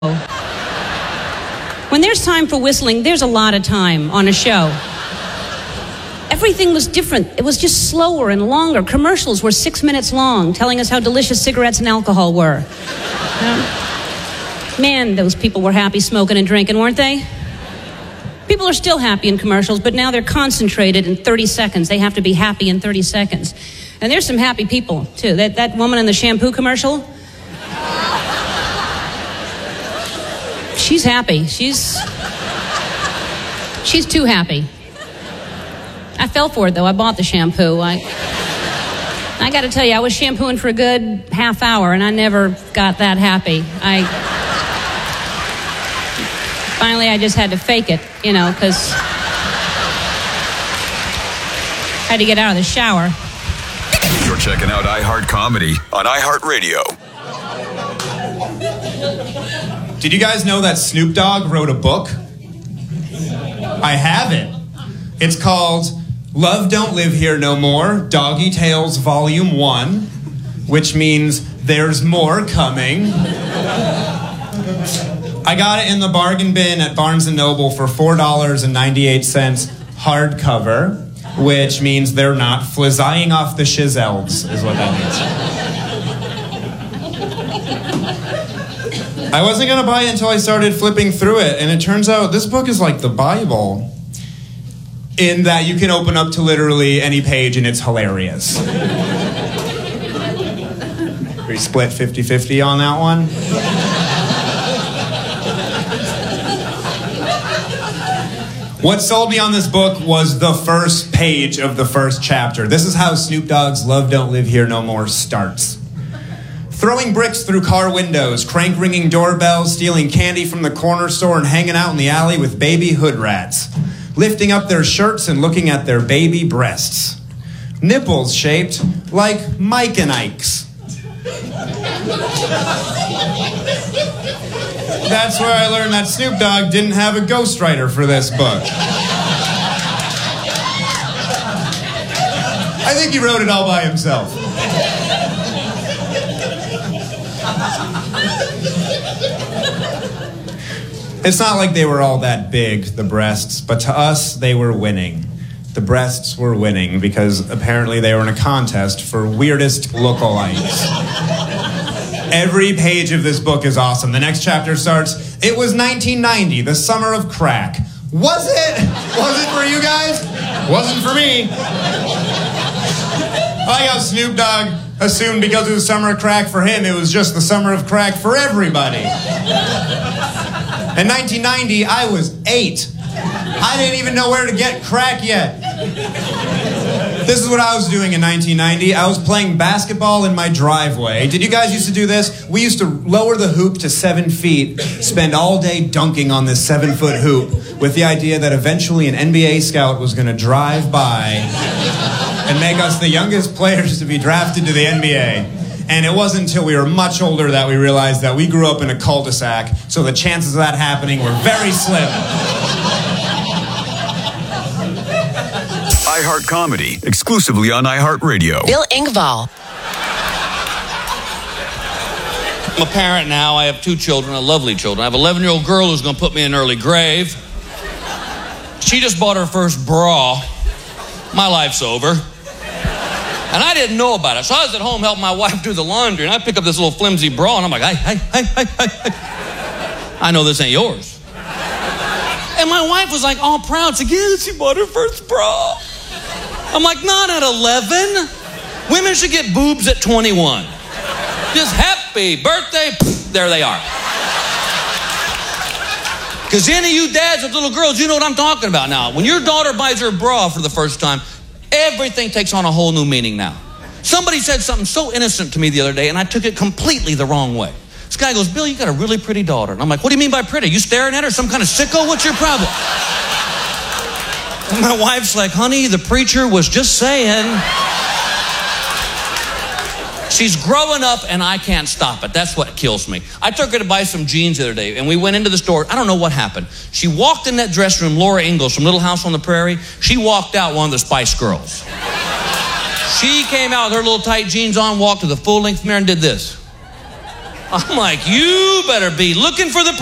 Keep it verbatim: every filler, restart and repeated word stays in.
When there's time for whistling, there's a lot of time on a show. Everything was different. It was just slower and longer. Commercials were six minutes long, telling us how delicious cigarettes and alcohol were. You know? Man, those people were happy smoking and drinking, weren't they? People are still happy in commercials, but now they're concentrated in thirty seconds. They have to be happy in thirty seconds. And there's some happy people, too. That, that woman in the shampoo commercial, she's happy. She's... She's too happy. I fell for it, though. I bought the shampoo. I... I got to tell you, I was shampooing for a good half hour, and I never got that happy. I... Finally, I just had to fake it, you know, because... I had to get out of the shower. You're checking out iHeart Comedy on iHeartRadio. Did you guys know that Snoop Dogg wrote a book? I have it. It's called Love Don't Live Here No More, Doggy Tales Volume one, which means there's more coming. I got it in the bargain bin at Barnes and Noble for four dollars and ninety-eight cents hardcover, which means they're not flizzying off the shizelves, is what that means. I wasn't going to buy it until I started flipping through it, and it turns out this book is like the Bible, in that you can open up to literally any page and it's hilarious. We split fifty-fifty on that one. What sold me on this book was the first page of the first chapter. This is how Snoop Dogg's Love Don't Live Here No More starts. Throwing bricks through car windows, crank-ringing doorbells, stealing candy from the corner store, and hanging out in the alley with baby hood rats. Lifting up their shirts and looking at their baby breasts. Nipples shaped like Mike and Ike's. That's where I learned that Snoop Dogg didn't have a ghostwriter for this book. I think he wrote it all by himself. It's not like they were all that big, the breasts, but to us, they were winning. The breasts were winning because apparently they were in a contest for weirdest lookalikes. Every page of this book is awesome. The next chapter starts, it was nineteen ninety, the summer of crack. Was it? Was it for you guys? Wasn't for me. I like how Snoop Dogg assumed because it was summer of crack for him, it was just the summer of crack for everybody. In nineteen ninety, I was eight. I didn't even know where to get crack yet. This is what I was doing in nineteen ninety. I was playing basketball in my driveway. Did you guys used to do this? We used to lower the hoop to seven feet, spend all day dunking on this seven-foot hoop with the idea that eventually an N B A scout was going to drive by and make us the youngest players to be drafted to the N B A. And it wasn't until we were much older that we realized that we grew up in a cul-de-sac, so the chances of that happening were very slim. iHeart Comedy, exclusively on iHeartRadio. Bill Engvall. I'm a parent now. I have two children, lovely children. I have an eleven-year-old girl who's going to put me in an early grave. She just bought her first bra. My life's over. And I didn't know about it. So I was at home helping my wife do the laundry, and I pick up this little flimsy bra, and I'm like, hey, hey, hey, hey, hey, hey. I know this ain't yours. And my wife was like all proud. She's like, yeah, she bought her first bra. I'm like, not at eleven. Women should get boobs at twenty-one. Just happy birthday. There they are. Because any of you dads with little girls, you know what I'm talking about now. When your daughter buys her bra for the first time, everything takes on a whole new meaning now. Somebody said something so innocent to me the other day, and I took it completely the wrong way. This guy goes, Bill, you got a really pretty daughter. And I'm like, what do you mean by pretty? You staring at her? Some kind of sicko? What's your problem? And my wife's like, honey, the preacher was just saying. She's growing up, and I can't stop it. That's what kills me. I took her to buy some jeans the other day, and we went into the store. I don't know what happened. She walked in that dressing room, Laura Ingalls from Little House on the Prairie. She walked out one of the Spice Girls. She came out with her little tight jeans on, walked to the full-length mirror and did this. I'm like, you better be looking for the